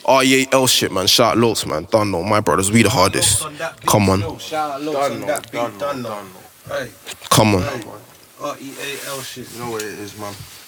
REAL shit, man. Shout out Lotz, man. Done no, my brothers, we the hardest. Come on. Shout out Lotz on that beat. Done no. Hey. Come on. REAL shit. You know what it is, man.